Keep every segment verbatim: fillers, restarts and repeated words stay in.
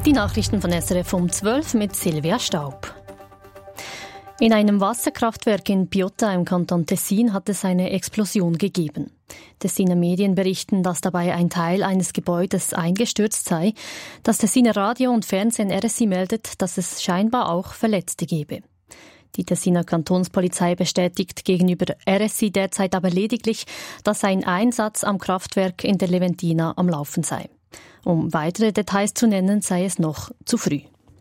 Die Nachrichten von S R F um zwölf mit Silvia Staub. In einem Wasserkraftwerk in Piotta im Kanton Tessin hat es eine Explosion gegeben. Tessiner Medien berichten, dass dabei ein Teil eines Gebäudes eingestürzt sei. Das Tessiner Radio und Fernsehen R S I meldet, dass es scheinbar auch Verletzte gebe. Die Tessiner Kantonspolizei bestätigt gegenüber R S I derzeit aber lediglich, dass ein Einsatz am Kraftwerk in der Leventina am Laufen sei. Um weitere Details zu nennen, sei es noch zu früh.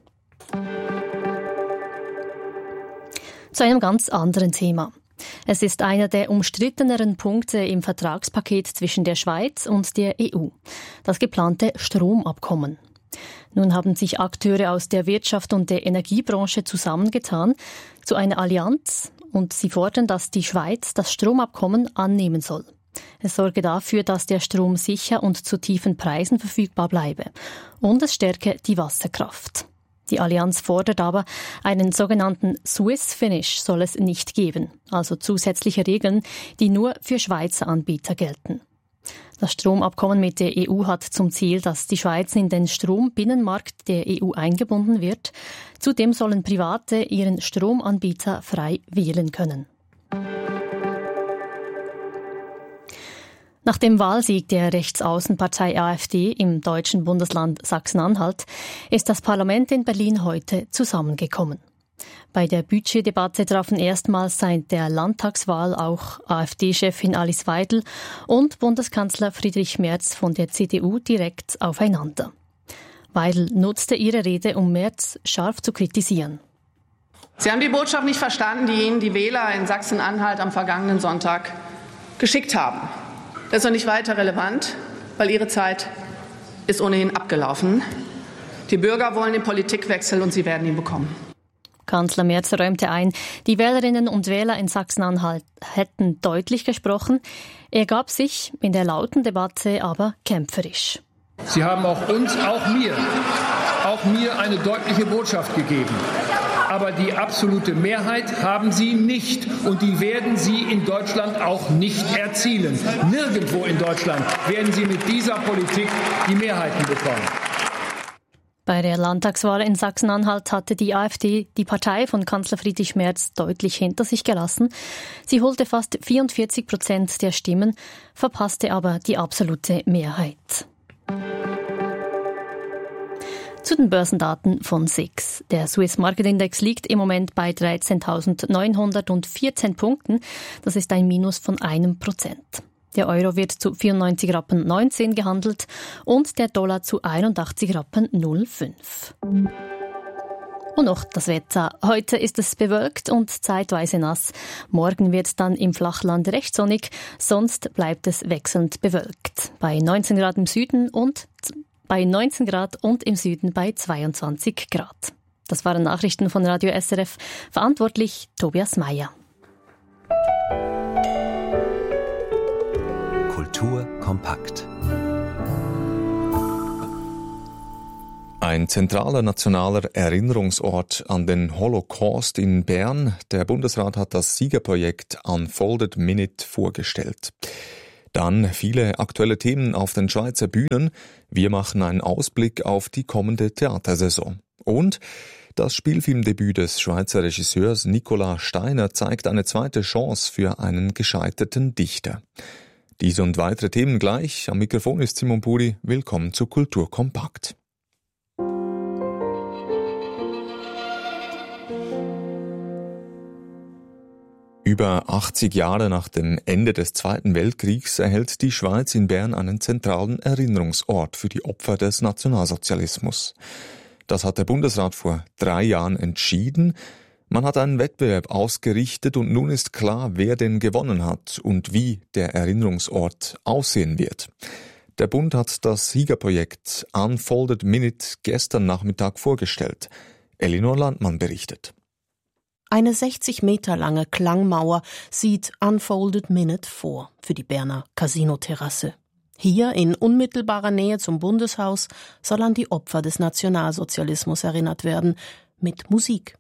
Zu einem ganz anderen Thema. Es ist einer der umstritteneren Punkte im Vertragspaket zwischen der Schweiz und der E U, das geplante Stromabkommen. Nun haben sich Akteure aus der Wirtschaft und der Energiebranche zusammengetan zu einer Allianz und sie fordern, dass die Schweiz das Stromabkommen annehmen soll. Es sorge dafür, dass der Strom sicher und zu tiefen Preisen verfügbar bleibe und es stärke die Wasserkraft. Die Allianz fordert aber, einen sogenannten Swiss Finish soll es nicht geben, also zusätzliche Regeln, die nur für Schweizer Anbieter gelten. Das Stromabkommen mit der E U hat zum Ziel, dass die Schweiz in den Strombinnenmarkt der E U eingebunden wird. Zudem sollen Private ihren Stromanbieter frei wählen können. Nach dem Wahlsieg der Rechtsaußenpartei AfD im deutschen Bundesland Sachsen-Anhalt ist das Parlament in Berlin heute zusammengekommen. Bei der Budgetdebatte trafen erstmals seit der Landtagswahl auch AfD-Chefin Alice Weidel und Bundeskanzler Friedrich Merz von der C D U direkt aufeinander. Weidel nutzte ihre Rede, um Merz scharf zu kritisieren. Sie haben die Botschaft nicht verstanden, die Ihnen die Wähler in Sachsen-Anhalt am vergangenen Sonntag geschickt haben. Das ist noch nicht weiter relevant, weil Ihre Zeit ist ohnehin abgelaufen. Die Bürger wollen den Politikwechsel und sie werden ihn bekommen. Kanzler Merz räumte ein, die Wählerinnen und Wähler in Sachsen-Anhalt hätten deutlich gesprochen. Er gab sich in der lauten Debatte aber kämpferisch. Sie haben auch uns, auch mir, auch mir eine deutliche Botschaft gegeben. Aber die absolute Mehrheit haben Sie nicht. Und die werden Sie in Deutschland auch nicht erzielen. Nirgendwo in Deutschland werden Sie mit dieser Politik die Mehrheiten bekommen. Bei der Landtagswahl in Sachsen-Anhalt hatte die AfD die Partei von Kanzler Friedrich Merz deutlich hinter sich gelassen. Sie holte fast vierundvierzig Prozent der Stimmen, verpasste aber die absolute Mehrheit. Zu den Börsendaten von S I X. Der Swiss Market Index liegt im Moment bei dreizehntausendneunhundertvierzehn Punkten. Das ist ein Minus von einem Prozent. Der Euro wird zu vierundneunzig Rappen neunzehn gehandelt und der Dollar zu einundachtzig Rappen null Komma fünf. Und noch das Wetter. Heute ist es bewölkt und zeitweise nass. Morgen wird es dann im Flachland recht sonnig, sonst bleibt es wechselnd bewölkt. Bei neunzehn Grad im Süden und bei neunzehn Grad und im Süden bei zweiundzwanzig Grad. Das waren Nachrichten von Radio S R F. Verantwortlich Tobias Meyer. Kultur kompakt. Ein zentraler nationaler Erinnerungsort an den Holocaust in Bern. Der Bundesrat hat das Siegerprojekt Unfolded Minute vorgestellt. Dann viele aktuelle Themen auf den Schweizer Bühnen. Wir machen einen Ausblick auf die kommende Theatersaison. Und das Spielfilmdebüt des Schweizer Regisseurs Nicolas Steiner zeigt eine zweite Chance für einen gescheiterten Dichter. Diese und weitere Themen gleich. Am Mikrofon ist Simon Puri. Willkommen zu Kultur kompakt. Über achtzig Jahre nach dem Ende des Zweiten Weltkriegs erhält die Schweiz in Bern einen zentralen Erinnerungsort für die Opfer des Nationalsozialismus. Das hat der Bundesrat vor drei Jahren entschieden. Man hat einen Wettbewerb ausgerichtet und nun ist klar, wer den gewonnen hat und wie der Erinnerungsort aussehen wird. Der Bund hat das Siegerprojekt Unfolded Minute gestern Nachmittag vorgestellt. Elinor Landmann berichtet. Eine sechzig Meter lange Klangmauer sieht Unfolded Minute vor für die Berner Casino-Terrasse. Hier in unmittelbarer Nähe zum Bundeshaus soll an die Opfer des Nationalsozialismus erinnert werden, mit Musik.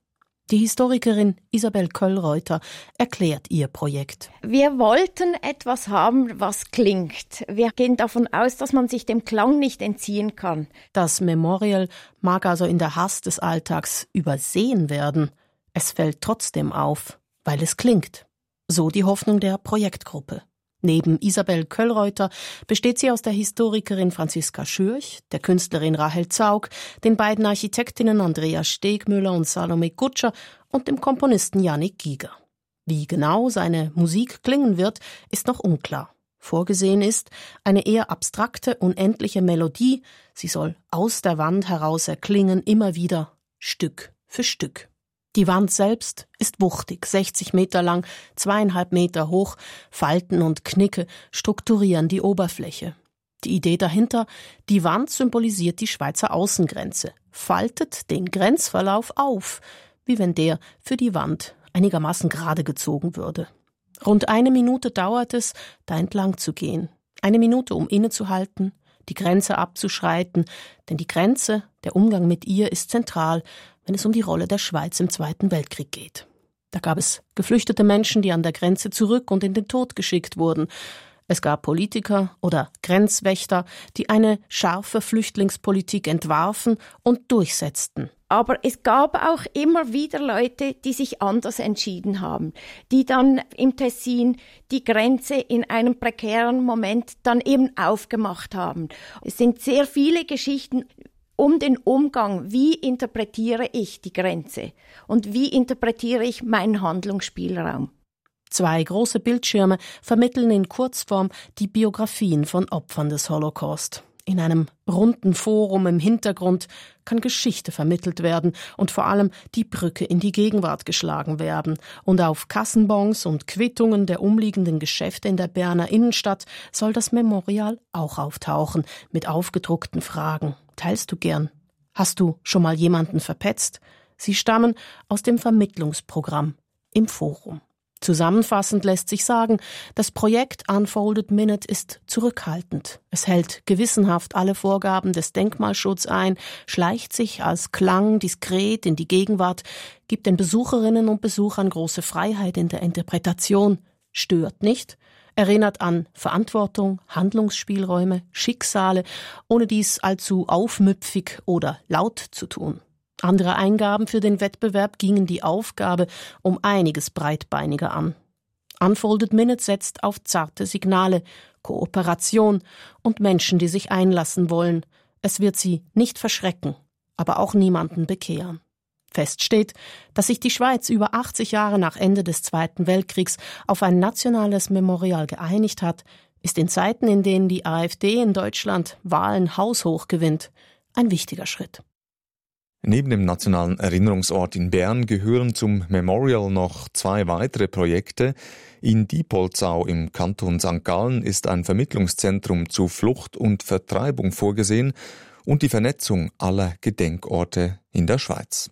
Die Historikerin Isabel Köllreuter erklärt ihr Projekt. Wir wollten etwas haben, was klingt. Wir gehen davon aus, dass man sich dem Klang nicht entziehen kann. Das Memorial mag also in der Hast des Alltags übersehen werden. Es fällt trotzdem auf, weil es klingt. So die Hoffnung der Projektgruppe. Neben Isabel Köllreuter besteht sie aus der Historikerin Franziska Schürch, der Künstlerin Rahel Zaug, den beiden Architektinnen Andrea Stegmüller und Salome Kutscher und dem Komponisten Yannick Giger. Wie genau seine Musik klingen wird, ist noch unklar. Vorgesehen ist eine eher abstrakte, unendliche Melodie. Sie soll aus der Wand heraus erklingen, immer wieder, Stück für Stück. Die Wand selbst ist wuchtig, sechzig Meter lang, zweieinhalb Meter hoch, Falten und Knicke strukturieren die Oberfläche. Die Idee dahinter, die Wand symbolisiert die Schweizer Außengrenze, faltet den Grenzverlauf auf, wie wenn der für die Wand einigermaßen gerade gezogen würde. Rund eine Minute dauert es, da entlang zu gehen. Eine Minute, um innezuhalten, die Grenze abzuschreiten, denn die Grenze, der Umgang mit ihr ist zentral, wenn es um die Rolle der Schweiz im Zweiten Weltkrieg geht. Da gab es geflüchtete Menschen, die an der Grenze zurück und in den Tod geschickt wurden. Es gab Politiker oder Grenzwächter, die eine scharfe Flüchtlingspolitik entwarfen und durchsetzten. Aber es gab auch immer wieder Leute, die sich anders entschieden haben, die dann im Tessin die Grenze in einem prekären Moment dann eben aufgemacht haben. Es sind sehr viele Geschichten um den Umgang, wie interpretiere ich die Grenze und wie interpretiere ich meinen Handlungsspielraum. Zwei große Bildschirme vermitteln in Kurzform die Biografien von Opfern des Holocaust. In einem runden Forum im Hintergrund kann Geschichte vermittelt werden und vor allem die Brücke in die Gegenwart geschlagen werden. Und auf Kassenbons und Quittungen der umliegenden Geschäfte in der Berner Innenstadt soll das Memorial auch auftauchen, mit aufgedruckten Fragen. Teilst du gern? Hast du schon mal jemanden verpetzt? Sie stammen aus dem Vermittlungsprogramm im Forum. Zusammenfassend lässt sich sagen, das Projekt Unfolded Minute ist zurückhaltend. Es hält gewissenhaft alle Vorgaben des Denkmalschutzes ein, schleicht sich als Klang diskret in die Gegenwart, gibt den Besucherinnen und Besuchern große Freiheit in der Interpretation, stört nicht, erinnert an Verantwortung, Handlungsspielräume, Schicksale, ohne dies allzu aufmüpfig oder laut zu tun. Andere Eingaben für den Wettbewerb gingen die Aufgabe um einiges breitbeiniger an. Unfolded Minute setzt auf zarte Signale, Kooperation und Menschen, die sich einlassen wollen. Es wird sie nicht verschrecken, aber auch niemanden bekehren. Fest steht, dass sich die Schweiz über achtzig Jahre nach Ende des Zweiten Weltkriegs auf ein nationales Memorial geeinigt hat, ist in Zeiten, in denen die AfD in Deutschland Wahlen haushoch gewinnt, ein wichtiger Schritt. Neben dem Nationalen Erinnerungsort in Bern gehören zum Memorial noch zwei weitere Projekte. In Diepoldsau im Kanton Sankt Gallen ist ein Vermittlungszentrum zu Flucht und Vertreibung vorgesehen und die Vernetzung aller Gedenkorte in der Schweiz.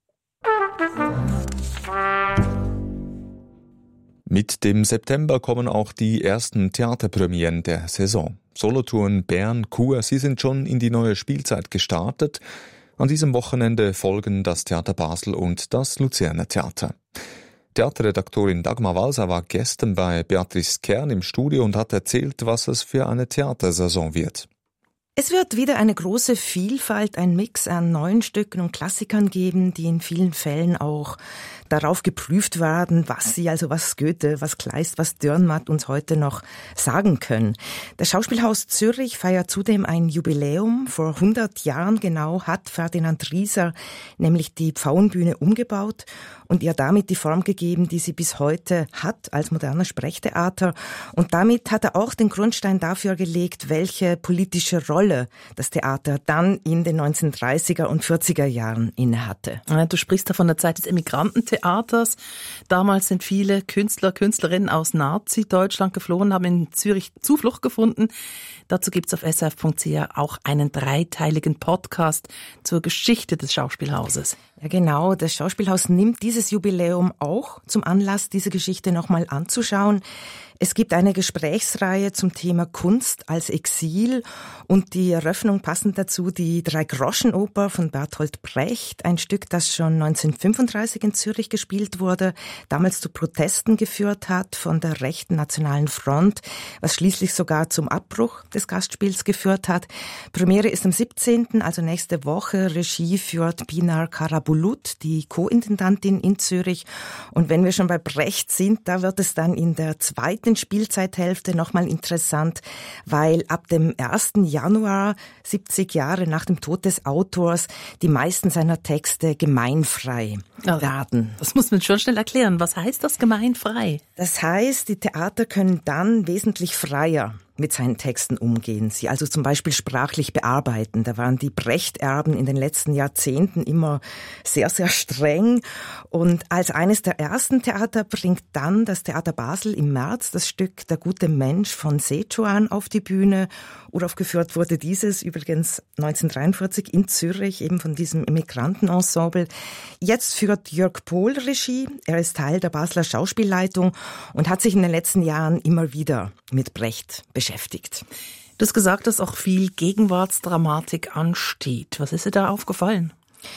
Mit dem September kommen auch die ersten Theaterpremieren der Saison. Solothurn, Bern, Chur, sie sind schon in die neue Spielzeit gestartet. An diesem Wochenende folgen das Theater Basel und das Luzerner Theater. Theaterredaktorin Dagmar Walser war gestern bei Beatrice Kern im Studio und hat erzählt, was es für eine Theatersaison wird. Es wird wieder eine große Vielfalt, ein Mix an neuen Stücken und Klassikern geben, die in vielen Fällen auch darauf geprüft werden, was sie, also was Goethe, was Kleist, was Dürrenmatt uns heute noch sagen können. Das Schauspielhaus Zürich feiert zudem ein Jubiläum. Vor hundert Jahren genau hat Ferdinand Rieser nämlich die Pfauenbühne umgebaut und ihr damit die Form gegeben, die sie bis heute hat als moderner Sprechtheater. Und damit hat er auch den Grundstein dafür gelegt, welche politische Rolle das Theater dann in den neunzehnhundertdreißiger und vierziger Jahren innehatte. Du sprichst da von der Zeit des Emigrantentheaters. Damals sind viele Künstler, Künstlerinnen aus Nazi-Deutschland geflohen, haben in Zürich Zuflucht gefunden. Dazu gibt's auf s r f punkt c h auch einen dreiteiligen Podcast zur Geschichte des Schauspielhauses. Ja, genau. Das Schauspielhaus nimmt dieses Jubiläum auch zum Anlass, diese Geschichte nochmal anzuschauen. Es gibt eine Gesprächsreihe zum Thema Kunst als Exil und die Eröffnung passend dazu die Drei-Groschen-Oper von Bertolt Brecht, ein Stück, das schon neunzehnhundertfünfunddreißig in Zürich gespielt wurde, damals zu Protesten geführt hat von der rechten Nationalen Front, was schließlich sogar zum Abbruch des Gastspiels geführt hat. Premiere ist am siebzehnten, also nächste Woche. Regie führt Pinar Karabulut, die Co-Intendantin in Zürich. Und wenn wir schon bei Brecht sind, da wird es dann in der zweiten Spielzeithälfte nochmal interessant, weil ab dem ersten Januar, siebzig Jahre nach dem Tod des Autors, die meisten seiner Texte gemeinfrei werden. Das muss man schon schnell erklären. Was heißt das gemeinfrei? Das heißt, die Theater können dann wesentlich freier mit seinen Texten umgehen, sie also zum Beispiel sprachlich bearbeiten. Da waren die Brecht-Erben in den letzten Jahrzehnten immer sehr, sehr streng. Und als eines der ersten Theater bringt dann das Theater Basel im März das Stück Der gute Mensch von Sejuan auf die Bühne. Uraufgeführt wurde dieses übrigens neunzehnhundertdreiundvierzig in Zürich, eben von diesem Immigrantenensemble. Jetzt führt Jörg Pohl Regie. Er ist Teil der Basler Schauspielleitung und hat sich in den letzten Jahren immer wieder mit Brecht beschäftigt. Du hast gesagt, dass auch viel Gegenwartsdramatik ansteht. Was ist dir da aufgefallen?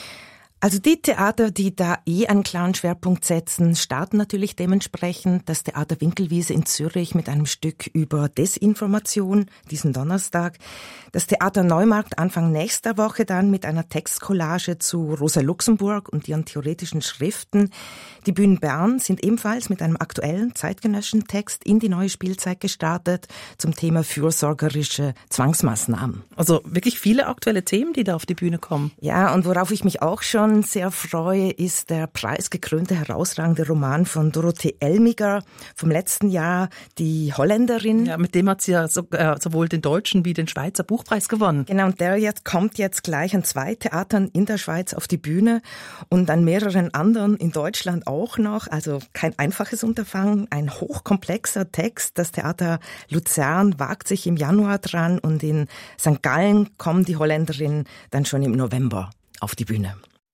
Also die Theater, die da eh einen klaren Schwerpunkt setzen, starten natürlich dementsprechend. Das Theater Winkelwiese in Zürich mit einem Stück über Desinformation diesen Donnerstag. Das Theater Neumarkt Anfang nächster Woche dann mit einer Textcollage zu Rosa Luxemburg und ihren theoretischen Schriften. Die Bühnen Bern sind ebenfalls mit einem aktuellen zeitgenössischen Text in die neue Spielzeit gestartet zum Thema fürsorgerische Zwangsmaßnahmen. Also wirklich viele aktuelle Themen, die da auf die Bühne kommen. Ja, und worauf ich mich auch schon sehr freue, ist der preisgekrönte, herausragende Roman von Dorothee Elmiger vom letzten Jahr, Die Holländerin. Ja, mit dem hat sie ja so, äh, sowohl den deutschen wie den Schweizer Buchpreis gewonnen. Genau, und der jetzt kommt jetzt gleich an zwei Theatern in der Schweiz auf die Bühne und an mehreren anderen in Deutschland auch noch. Also kein einfaches Unterfangen, ein hochkomplexer Text. Das Theater Luzern wagt sich im Januar dran und in Sankt Gallen kommen Die Holländerin dann schon im November auf die Bühne.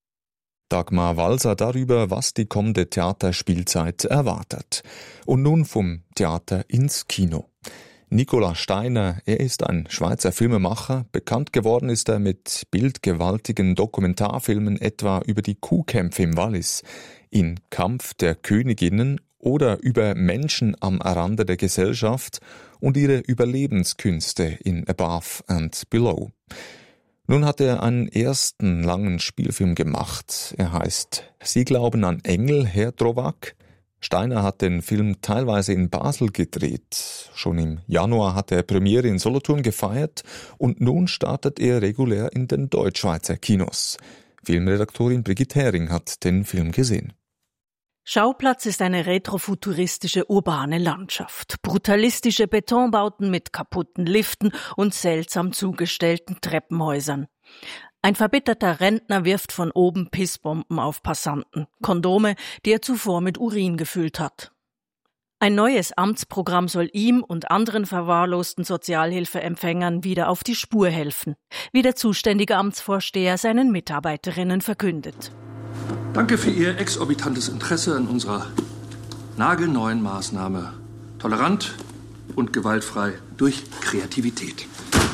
Dagmar Walser darüber, was die kommende Theaterspielzeit erwartet. Und nun vom Theater ins Kino. Nicola Steiner, er ist ein Schweizer Filmemacher. Bekannt geworden ist er mit bildgewaltigen Dokumentarfilmen etwa über die Kuhkämpfe im Wallis, in Kampf der Königinnen oder über Menschen am Rande der Gesellschaft und ihre Überlebenskünste in Above and Below. Nun hat er einen ersten langen Spielfilm gemacht. Er heißt Sie glauben an Engel, Herr Drowak. Steiner hat den Film teilweise in Basel gedreht. Schon im Januar hat er Premiere in Solothurn gefeiert und nun startet er regulär in den Deutschschweizer Kinos. Filmredaktorin Brigitte Hering hat den Film gesehen. Schauplatz ist eine retrofuturistische urbane Landschaft. Brutalistische Betonbauten mit kaputten Liften und seltsam zugestellten Treppenhäusern. Ein verbitterter Rentner wirft von oben Pissbomben auf Passanten, Kondome, die er zuvor mit Urin gefüllt hat. Ein neues Amtsprogramm soll ihm und anderen verwahrlosten Sozialhilfeempfängern wieder auf die Spur helfen, wie der zuständige Amtsvorsteher seinen Mitarbeiterinnen verkündet. Danke für Ihr exorbitantes Interesse an unserer nagelneuen Maßnahme. Tolerant und gewaltfrei durch Kreativität.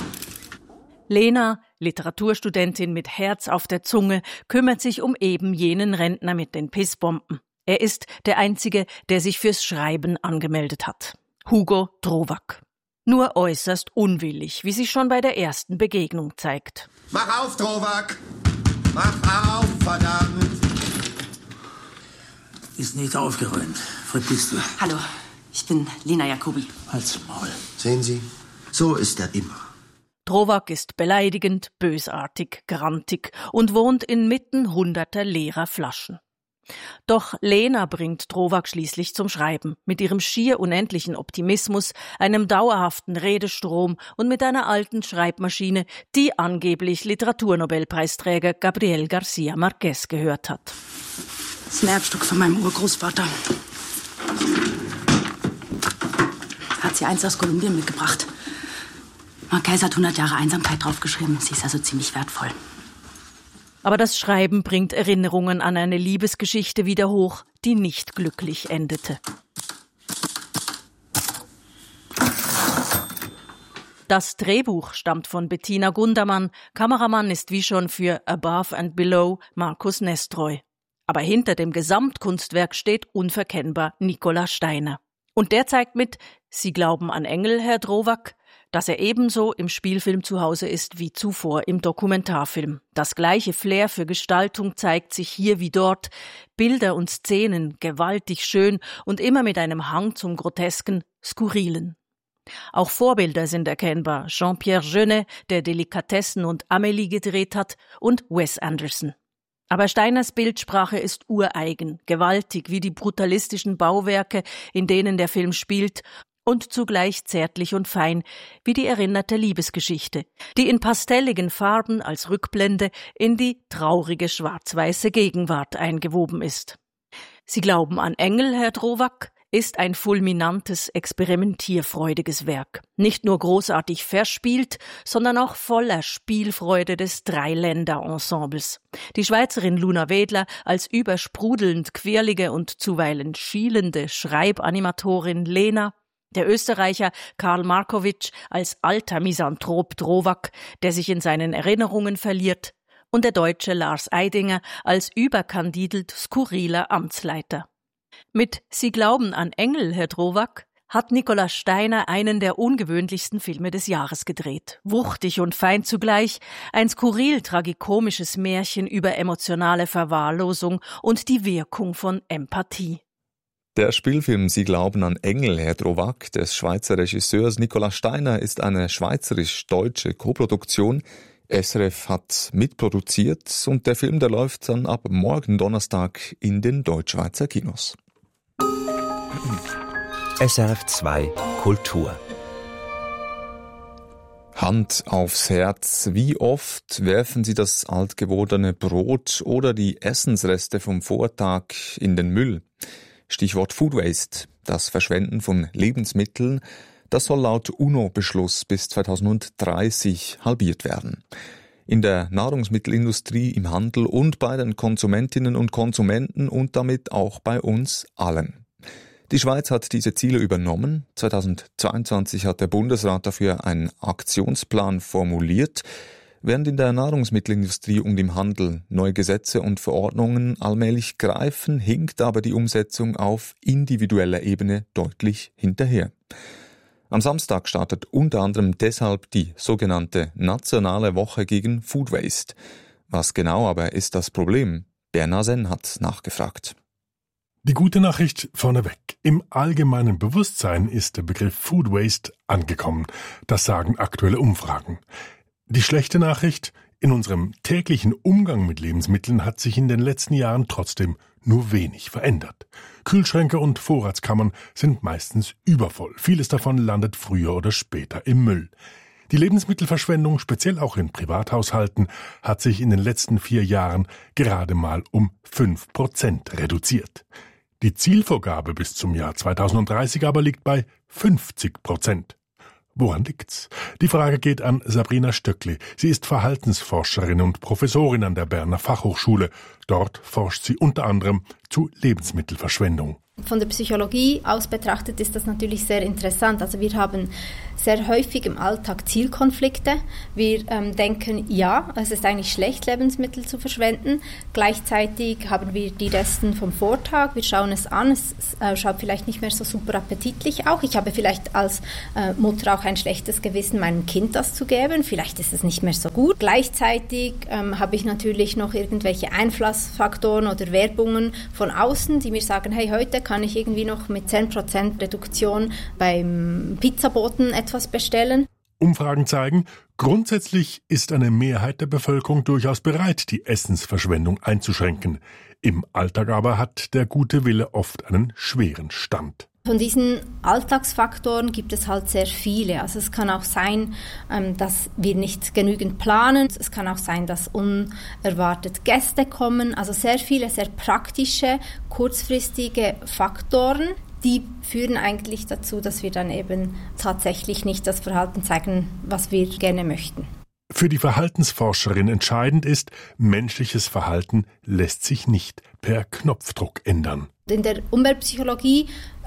Lena, Literaturstudentin mit Herz auf der Zunge, kümmert sich um eben jenen Rentner mit den Pissbomben. Er ist der Einzige, der sich fürs Schreiben angemeldet hat. Hugo Drowak. Nur äußerst unwillig, wie sich schon bei der ersten Begegnung zeigt. Mach auf, Drowak! Mach auf, verdammt! Ist nicht aufgeräumt. Verpiss dich. Hallo, ich bin Lena Jacobi. Halt's Maul. Sehen Sie, so ist er immer. Drowak ist beleidigend, bösartig, grantig und wohnt inmitten hunderter leerer Flaschen. Doch Lena bringt Drowak schließlich zum Schreiben, mit ihrem schier unendlichen Optimismus, einem dauerhaften Redestrom und mit einer alten Schreibmaschine, die angeblich Literaturnobelpreisträger Gabriel García Márquez gehört hat. Das ist ein Erbstück von meinem Urgroßvater. Hat sie eins aus Kolumbien mitgebracht. Márquez hat hundert Jahre Einsamkeit draufgeschrieben. Sie ist also ziemlich wertvoll. Aber das Schreiben bringt Erinnerungen an eine Liebesgeschichte wieder hoch, die nicht glücklich endete. Das Drehbuch stammt von Bettina Gundermann, Kameramann ist wie schon für Above and Below Markus Nestroy. Aber hinter dem Gesamtkunstwerk steht unverkennbar Nicola Steiner. Und der zeigt mit »Sie glauben an Engel, Herr Drowak«, dass er ebenso im Spielfilm zu Hause ist wie zuvor im Dokumentarfilm. Das gleiche Flair für Gestaltung zeigt sich hier wie dort. Bilder und Szenen gewaltig schön und immer mit einem Hang zum Grotesken, Skurrilen. Auch Vorbilder sind erkennbar. Jean-Pierre Jeunet, der Delikatessen und Amélie gedreht hat, und Wes Anderson. Aber Steiners Bildsprache ist ureigen, gewaltig wie die brutalistischen Bauwerke, in denen der Film spielt, und zugleich zärtlich und fein wie die erinnerte Liebesgeschichte, die in pastelligen Farben als Rückblende in die traurige schwarz-weiße Gegenwart eingewoben ist. Sie glauben an Engel, Herr Drowak, ist ein fulminantes, experimentierfreudiges Werk. Nicht nur großartig verspielt, sondern auch voller Spielfreude des Dreiländer-Ensembles. Die Schweizerin Luna Wedler als übersprudelnd quirlige und zuweilen schielende Schreibanimatorin Lena, der Österreicher Karl Markowitsch als alter Misanthrop Drowak, der sich in seinen Erinnerungen verliert, und der Deutsche Lars Eidinger als überkandidelt skurriler Amtsleiter. Mit »Sie glauben an Engel, Herr Drowak« hat Nicola Steiner einen der ungewöhnlichsten Filme des Jahres gedreht. Wuchtig und fein zugleich, ein skurril tragikomisches Märchen über emotionale Verwahrlosung und die Wirkung von Empathie. Der Spielfilm »Sie glauben an Engel, Herr Drowak« des Schweizer Regisseurs Nicola Steiner ist eine schweizerisch-deutsche Koproduktion. S R F hat mitproduziert und der Film, der läuft dann ab morgen Donnerstag in den Deutschschweizer Kinos. S R F zwei Kultur. Hand aufs Herz, wie oft werfen Sie das altgewordene Brot oder die Essensreste vom Vortag in den Müll? Stichwort Food Waste, das Verschwenden von Lebensmitteln, das soll laut UNO-Beschluss bis zweitausenddreißig halbiert werden. In der Nahrungsmittelindustrie, im Handel und bei den Konsumentinnen und Konsumenten und damit auch bei uns allen. Die Schweiz hat diese Ziele übernommen. zweitausendzweiundzwanzig hat der Bundesrat dafür einen Aktionsplan formuliert. Während in der Nahrungsmittelindustrie und im Handel neue Gesetze und Verordnungen allmählich greifen, hinkt aber die Umsetzung auf individueller Ebene deutlich hinterher. Am Samstag startet unter anderem deshalb die sogenannte Nationale Woche gegen Food Waste. Was genau aber ist das Problem? Bernhard Senn hat nachgefragt. Die gute Nachricht vorneweg. Im allgemeinen Bewusstsein ist der Begriff Food Waste angekommen. Das sagen aktuelle Umfragen. Die schlechte Nachricht: In unserem täglichen Umgang mit Lebensmitteln hat sich in den letzten Jahren trotzdem nur wenig verändert. Kühlschränke und Vorratskammern sind meistens übervoll. Vieles davon landet früher oder später im Müll. Die Lebensmittelverschwendung, speziell auch in Privathaushalten, hat sich in den letzten vier Jahren gerade mal um fünf Prozent reduziert. Die Zielvorgabe bis zum Jahr zweitausenddreißig aber liegt bei fünfzig Prozent. Woran liegt's? Die Frage geht an Sabrina Stöckli. Sie ist Verhaltensforscherin und Professorin an der Berner Fachhochschule. Dort forscht sie unter anderem zu Lebensmittelverschwendung. Von der Psychologie aus betrachtet ist das natürlich sehr interessant. Also wir haben sehr häufig im Alltag Zielkonflikte. Wir ähm, denken, ja, es ist eigentlich schlecht, Lebensmittel zu verschwenden. Gleichzeitig haben wir die Resten vom Vortag. Wir schauen es an. Es äh, schaut vielleicht nicht mehr so super appetitlich auch. Ich habe vielleicht als äh, Mutter auch ein schlechtes Gewissen, meinem Kind das zu geben. Vielleicht ist es nicht mehr so gut. Gleichzeitig ähm, habe ich natürlich noch irgendwelche Einflussfaktoren oder Werbungen von außen, die mir sagen, hey, heute kann ich irgendwie noch mit zehn Prozent Reduktion beim Pizzaboten etwas bestellen. Umfragen zeigen, grundsätzlich ist eine Mehrheit der Bevölkerung durchaus bereit, die Essensverschwendung einzuschränken. Im Alltag aber hat der gute Wille oft einen schweren Stand. Von diesen Alltagsfaktoren gibt es halt sehr viele. Also es kann auch sein, dass wir nicht genügend planen. Es kann auch sein, dass unerwartet Gäste kommen. Also sehr viele, sehr praktische, kurzfristige Faktoren, die führen eigentlich dazu, dass wir dann eben tatsächlich nicht das Verhalten zeigen, was wir gerne möchten. Für die Verhaltensforscherin entscheidend ist, menschliches Verhalten lässt sich nicht per Knopfdruck ändern. In der Umweltpsychologie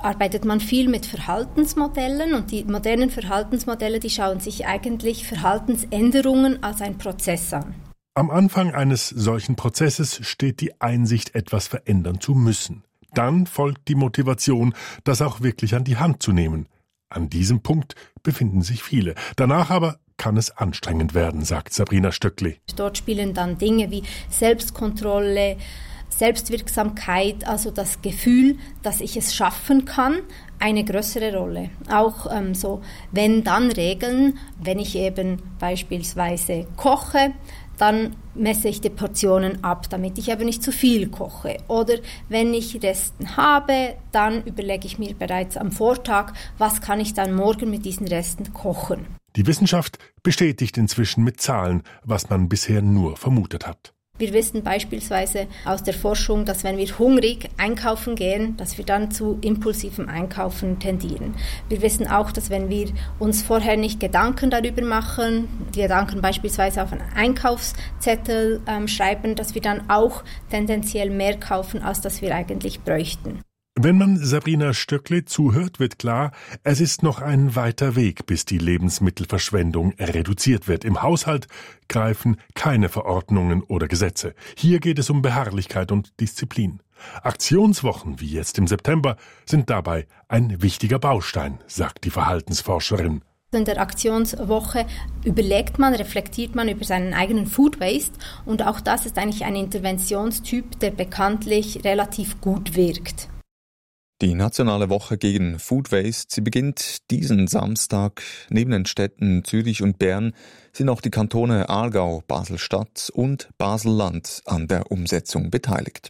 arbeitet man viel mit Verhaltensmodellen und die modernen Verhaltensmodelle, die schauen sich eigentlich Verhaltensänderungen als ein Prozess an. Am Anfang eines solchen Prozesses steht die Einsicht, etwas verändern zu müssen. Dann folgt die Motivation, das auch wirklich an die Hand zu nehmen. An diesem Punkt befinden sich viele. Danach aber kann es anstrengend werden, sagt Sabrina Stöckli. Dort spielen dann Dinge wie Selbstkontrolle, Selbstwirksamkeit, also das Gefühl, dass ich es schaffen kann, eine größere Rolle. Auch ähm, so Wenn-Dann-Regeln, wenn ich eben beispielsweise koche, dann messe ich die Portionen ab, damit ich aber nicht zu viel koche. Oder wenn ich Resten habe, dann überlege ich mir bereits am Vortag, was kann ich dann morgen mit diesen Resten kochen. Die Wissenschaft bestätigt inzwischen mit Zahlen, was man bisher nur vermutet hat. Wir wissen beispielsweise aus der Forschung, dass wenn wir hungrig einkaufen gehen, dass wir dann zu impulsivem Einkaufen tendieren. Wir wissen auch, dass wenn wir uns vorher nicht Gedanken darüber machen, die Gedanken beispielsweise auf einen Einkaufszettel ähm, schreiben, dass wir dann auch tendenziell mehr kaufen, als dass wir eigentlich bräuchten. Wenn man Sabrina Stöckli zuhört, wird klar, es ist noch ein weiter Weg, bis die Lebensmittelverschwendung reduziert wird. Im Haushalt greifen keine Verordnungen oder Gesetze. Hier geht es um Beharrlichkeit und Disziplin. Aktionswochen, wie jetzt im September, sind dabei ein wichtiger Baustein, sagt die Verhaltensforscherin. In der Aktionswoche überlegt man, reflektiert man über seinen eigenen Food Waste und auch das ist eigentlich ein Interventionstyp, der bekanntlich relativ gut wirkt. Die nationale Woche gegen Food Waste, sie beginnt diesen Samstag. Neben den Städten Zürich und Bern sind auch die Kantone Aargau, Basel-Stadt und Basel-Land an der Umsetzung beteiligt.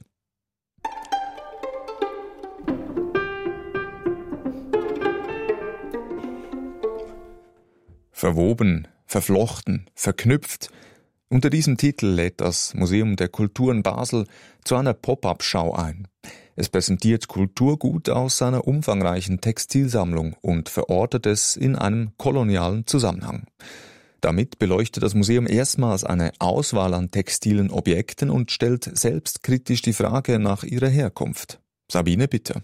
Verwoben, verflochten, verknüpft. Unter diesem Titel lädt das Museum der Kulturen Basel zu einer Pop-up-Schau ein. Es präsentiert Kulturgut aus seiner umfangreichen Textilsammlung und verortet es in einem kolonialen Zusammenhang. Damit beleuchtet das Museum erstmals eine Auswahl an textilen Objekten und stellt selbstkritisch die Frage nach ihrer Herkunft. Sabine, bitte.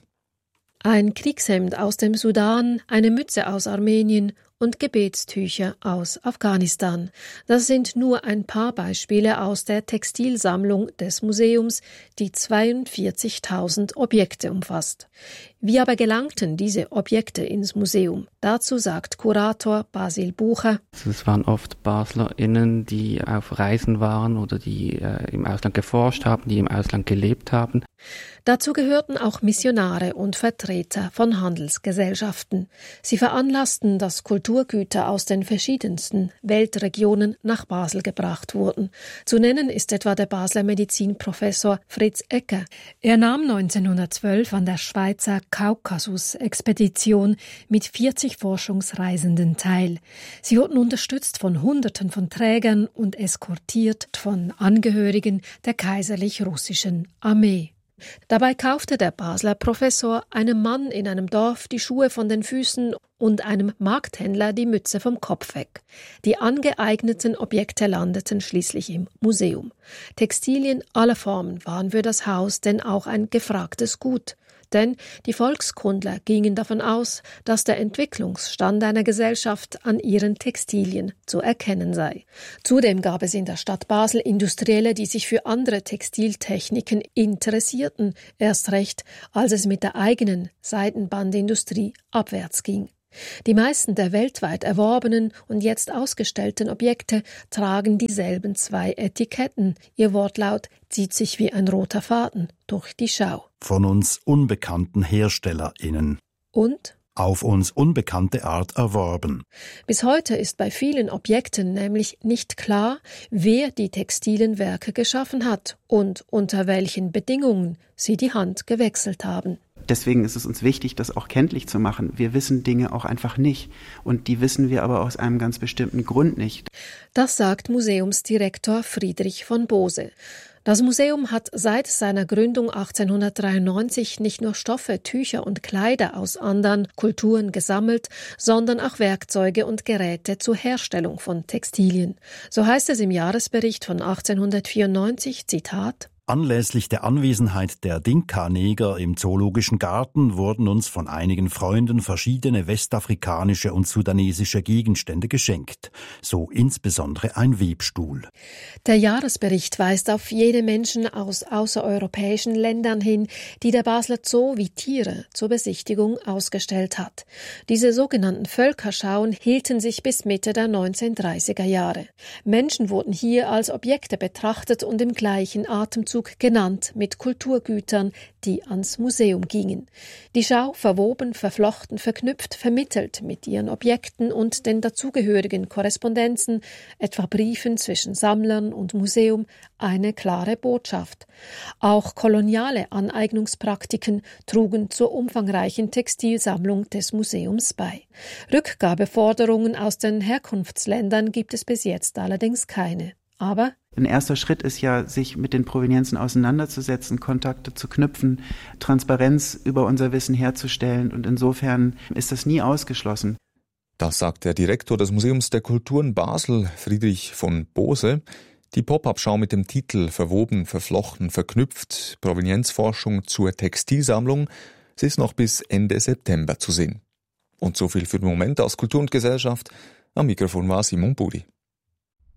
Ein Kriegshemd aus dem Sudan, eine Mütze aus Armenien und Gebetstücher aus Afghanistan. Das sind nur ein paar Beispiele aus der Textilsammlung des Museums, die zweiundvierzigtausend Objekte umfasst. Wie aber gelangten diese Objekte ins Museum? Dazu sagt Kurator Basil Bucher. Es waren oft BaslerInnen, die auf Reisen waren oder die äh, im Ausland geforscht haben, die im Ausland gelebt haben. Dazu gehörten auch Missionare und Vertreter von Handelsgesellschaften. Sie veranlassten, dass Kulturgüter aus den verschiedensten Weltregionen nach Basel gebracht wurden. Zu nennen ist etwa der Basler Medizinprofessor Fritz Ecker. Er nahm neunzehnhundertzwölf an der Schweizer Kaukasus-Expedition mit vierzig Forschungsreisenden teil. Sie wurden unterstützt von Hunderten von Trägern und eskortiert von Angehörigen der kaiserlich-russischen Armee. Dabei kaufte der Basler Professor einem Mann in einem Dorf die Schuhe von den Füßen und einem Markthändler die Mütze vom Kopf weg. Die angeeigneten Objekte landeten schließlich im Museum. Textilien aller Formen waren für das Haus denn auch ein gefragtes Gut. Denn die Volkskundler gingen davon aus, dass der Entwicklungsstand einer Gesellschaft an ihren Textilien zu erkennen sei. Zudem gab es in der Stadt Basel Industrielle, die sich für andere Textiltechniken interessierten, erst recht, als es mit der eigenen Seidenbandindustrie abwärts ging. Die meisten der weltweit erworbenen und jetzt ausgestellten Objekte tragen dieselben zwei Etiketten. Ihr Wortlaut zieht sich wie ein roter Faden durch die Schau. Von uns unbekannten HerstellerInnen. Und? Auf uns unbekannte Art erworben. Bis heute ist bei vielen Objekten nämlich nicht klar, wer die textilen Werke geschaffen hat und unter welchen Bedingungen sie die Hand gewechselt haben. Deswegen ist es uns wichtig, das auch kenntlich zu machen. Wir wissen Dinge auch einfach nicht. Und die wissen wir aber aus einem ganz bestimmten Grund nicht. Das sagt Museumsdirektor Friedrich von Bose. Das Museum hat seit seiner Gründung achtzehnhundertdreiundneunzig nicht nur Stoffe, Tücher und Kleider aus anderen Kulturen gesammelt, sondern auch Werkzeuge und Geräte zur Herstellung von Textilien. So heißt es im Jahresbericht von achtzehnhundertvierundneunzig, Zitat: Anlässlich der Anwesenheit der Dinka-Neger im Zoologischen Garten wurden uns von einigen Freunden verschiedene westafrikanische und sudanesische Gegenstände geschenkt, so insbesondere ein Webstuhl. Der Jahresbericht weist auf jene Menschen aus außereuropäischen Ländern hin, die der Basler Zoo wie Tiere zur Besichtigung ausgestellt hat. Diese sogenannten Völkerschauen hielten sich bis Mitte der neunzehnhundertdreißiger Jahre. Menschen wurden hier als Objekte betrachtet und im gleichen Atemzug genannt mit Kulturgütern, die ans Museum gingen. Die Schau verwoben, verflochten, verknüpft, vermittelt mit ihren Objekten und den dazugehörigen Korrespondenzen, etwa Briefen zwischen Sammlern und Museum, eine klare Botschaft. Auch koloniale Aneignungspraktiken trugen zur umfangreichen Textilsammlung des Museums bei. Rückgabeforderungen aus den Herkunftsländern gibt es bis jetzt allerdings keine. Aber ein erster Schritt ist ja, sich mit den Provenienzen auseinanderzusetzen, Kontakte zu knüpfen, Transparenz über unser Wissen herzustellen, und insofern ist das nie ausgeschlossen. Das sagt der Direktor des Museums der Kulturen Basel, Friedrich von Bose. Die Pop-up-Schau mit dem Titel Verwoben, verflochten, verknüpft, Provenienzforschung zur Textilsammlung, sie ist noch bis Ende September zu sehen. Und so viel für den Moment aus Kultur und Gesellschaft. Am Mikrofon war Simon Budi.